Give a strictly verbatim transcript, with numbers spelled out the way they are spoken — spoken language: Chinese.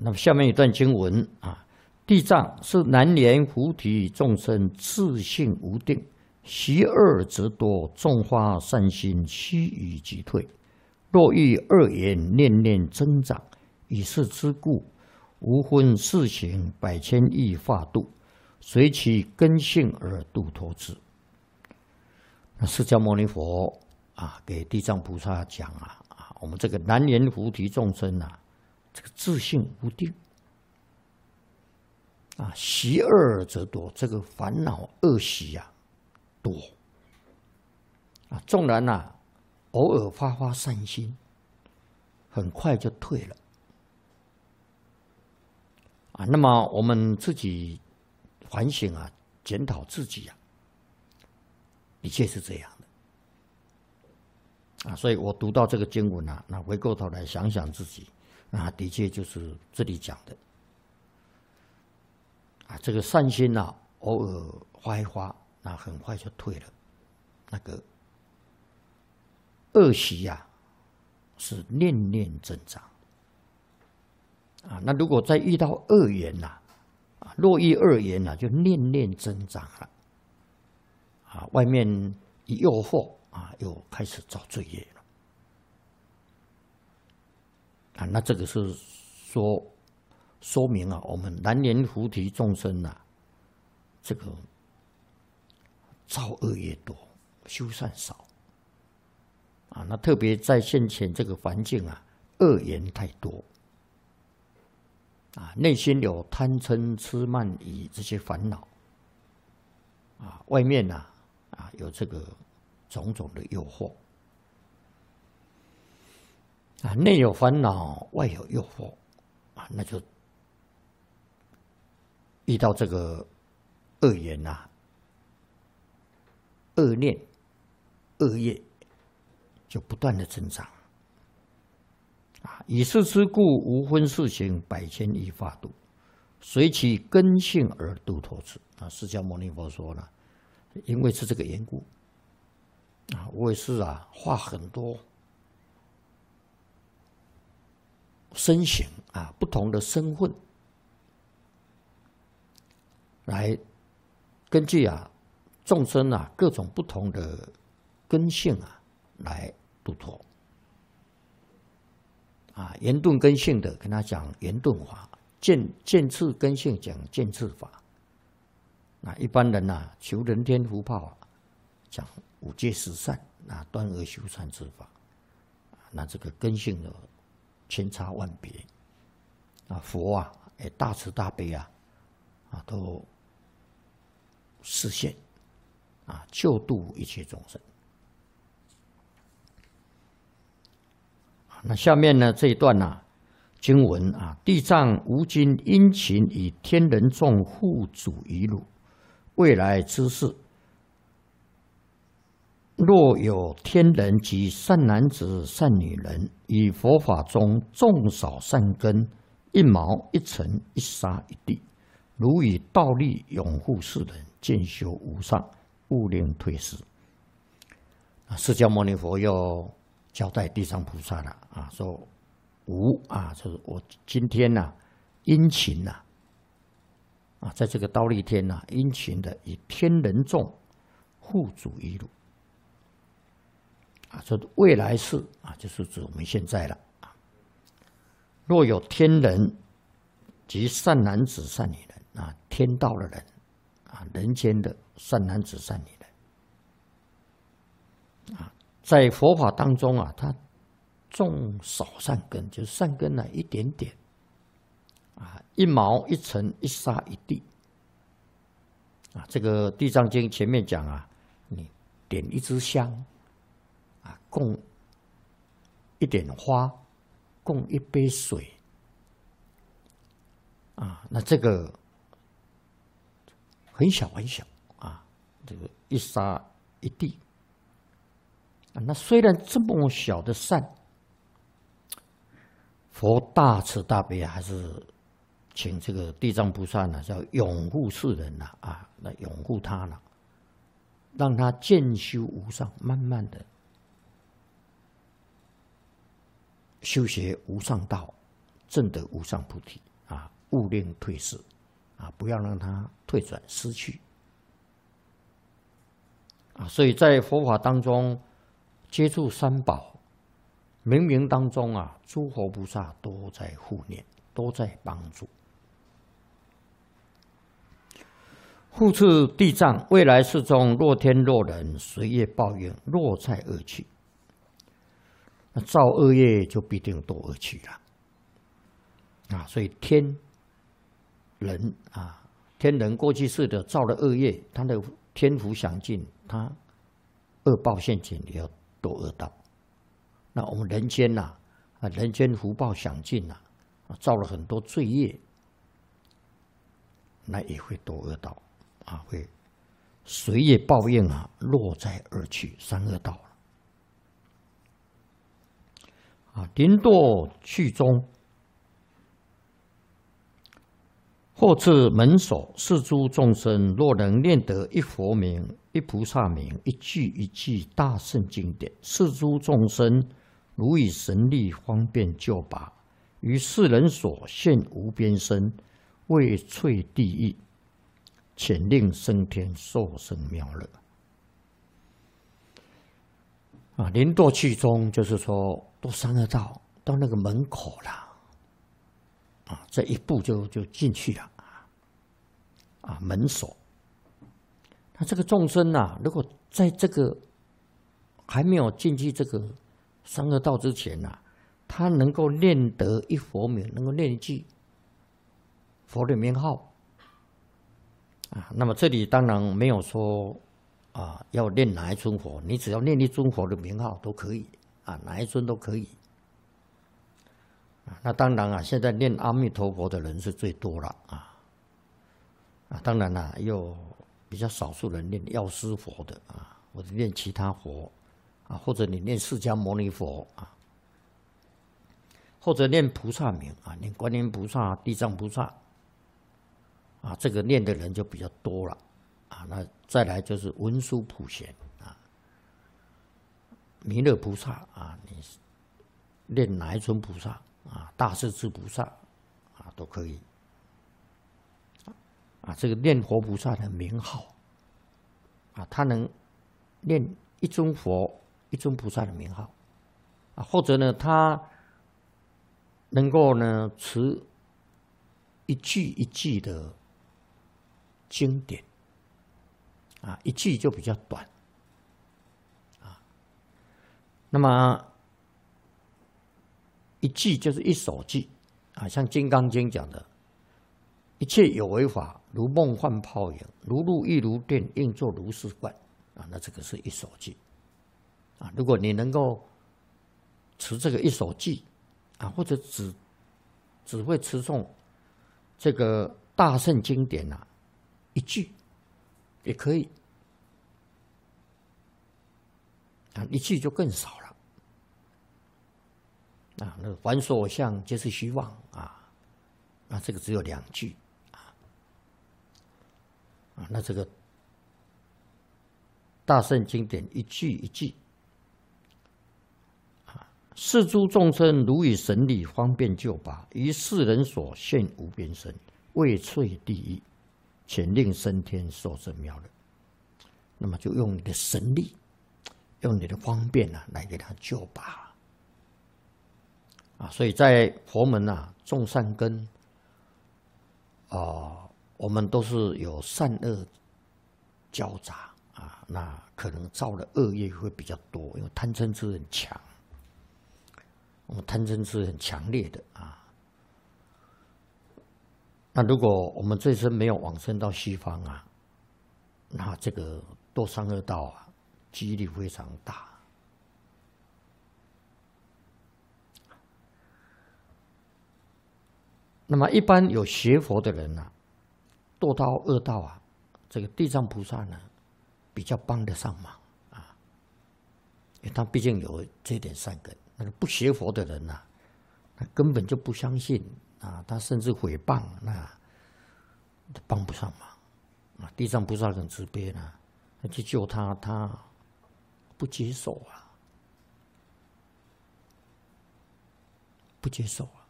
那么下面一段经文啊，地藏是难言菩提众生自性无定，习恶则多，种花善心，须臾即退。若遇恶言，念念增长，以是之故，无分世行，百千亿化度，随其根性而度脱之。那释迦牟尼佛啊，给地藏菩萨讲啊，啊，我们这个难言菩提众生啊，这个自性无定啊，习恶则多，这个烦恼恶习啊多啊，纵然啊偶尔发发善心，很快就退了啊。那么我们自己反省啊，检讨自己啊，的确是这样的啊。所以我读到这个经文啊，那回过头来想想自己，那的确就是这里讲的啊，这个善心啊，偶尔发一发，那很快就退了。那个恶习呀、啊，是念念增长啊。那如果再遇到恶缘呐、啊，若遇恶缘呐、啊，就念念增长了啊。外面一诱惑啊，又开始造罪业了啊。那这个是说说明啊，我们难言菩提众生呐、啊，这个造恶业多，修善少。啊，那特别在现前这个环境啊，恶言太多，啊，内心有贪嗔痴慢疑这些烦恼，啊，外面呐、啊，啊有这个种种的诱惑，啊，内有烦恼，外有诱惑，啊，那就遇到这个恶言呐、啊、恶念、恶业。就不断的增长啊！以是之故，无分世行，百千亿化度，随其根性而度脱之啊！释迦牟尼佛说了，因为是这个缘故啊，我也是啊，画很多身形啊，不同的身份，来根据啊众生啊各种不同的根性啊来度脱啊，圆顿根性的跟他讲圆顿法，渐渐次根性讲渐次法。那一般人呐、啊，求人天福报啊，讲五戒十善啊，断恶修善之法。那这个根性的千差万别啊，佛啊，也大慈大悲啊，啊，都示现啊，救度一切众生。那下面呢这一段呢、啊、经文啊，地藏吾今殷勤以天人众护主于汝，未来之事，若有天人及善男子、善女人，以佛法中种少善根，一毛一尘一沙一地，如以道力拥护世人，渐修无上，勿令退失。释迦牟尼佛又交代地藏菩萨了啊，说吾啊，就是我今天呐、啊，殷勤呐、啊，啊，在这个忉利天呐、啊，殷勤的以天人众护主于汝啊，说未来世啊，就是指我们现在了啊。若有天人及善男子、善女人啊，天道的人啊，人间的善男子、善女人啊。在佛法当中啊，他种少善根，就是善根呢一点点啊，一毛一尘一沙一地啊。这个《地藏经》前面讲啊，你点一支香啊，供一点花，供一杯水啊，那这个很小很小啊，这个一沙一地。那虽然这么小的善，佛大慈大悲啊，还是请这个地藏菩萨呢，叫拥护世人呐啊，来拥护他了，让他渐修无上，慢慢的修学无上道，证得无上菩提啊，勿令退失啊，不要让它退转失去啊。所以在佛法当中，接触三宝，冥冥当中啊，诸佛菩萨都在护念，都在帮助。复次地藏，未来世中，若天若人，随业报应，落在恶趣。那造恶业就必定堕恶趣了啊！所以天人啊，天人过去世的造了恶业，他的天福享尽，他恶报现前也要堕恶道。那我们人间呐，啊，人间福报享尽呐，啊，造了很多罪业，那也会堕恶道。啊，会随业报应啊，落在恶趣三恶道了。啊，临堕趣中，或次门首，是诸众生若能念得一佛名、一菩萨名、一句一句大圣经典，是诸众生如以神力方便救拔，于世人所现无边身，为摧地狱。潜令升天，受生妙乐。啊，临堕趣中，就是说都三恶道，到那个门口了，啊，这一步就就进去了，啊，门首。那这个众生啊，如果在这个还没有进去这个三恶道之前啊，他能够念得一佛名，能够念一句佛的名号。啊，那么这里当然没有说啊要念哪一尊佛，你只要念一尊佛的名号都可以啊，哪一尊都可以。啊，那当然啊，现在念阿弥陀佛的人是最多了啊。啊，当然啦，又比较少数人念药师佛的啊，或者念其他佛啊，或者你念释迦牟尼佛啊，或者念菩萨名啊，念观音菩萨、地藏菩萨。啊，这个念的人就比较多了，啊，那再来就是文殊普贤啊，弥勒菩萨啊，你念哪一尊菩萨啊，大势至菩萨啊都可以，啊，这个念活菩萨的名号，啊，他能念一尊佛、一尊菩萨的名号，啊，或者呢，他能够呢持一句一句的经典啊，一句就比较短啊。那么一句就是一首句啊，像《金刚经》讲的，一切有为法，如梦幻泡影，如露亦如电，应作如是观啊。那这个是一首句啊。如果你能够持这个一首句啊，或者只只会持诵这个大圣经典啊。一句也可以啊，一句就更少了啊。那凡所相，皆是虚妄啊。那这个只有两句啊啊。那这个大圣经典一句一句啊，是诸众生如以神力方便救拔，于世人所现无边身，为摧地狱。潜令升天，受生妙乐。那么就用你的神力，用你的方便啊，来给他救拔啊。所以在佛门啊，种善根啊、呃，我们都是有善恶交杂啊，那可能造了恶业会比较多，因为贪嗔痴很强，我们贪嗔痴很强烈的啊。那如果我们这一生没有往生到西方啊，那这个堕三恶道啊，几率非常大。那么一般有学佛的人啊，堕到恶道啊，这个地藏菩萨呢，比较帮得上忙啊，因为他毕竟有这点善根。那个不学佛的人啊，他根本就不相信。啊，他甚至诽谤，那帮不上忙啊！地藏菩萨很慈悲呢，他去救他，他不接受啊，不接受啊。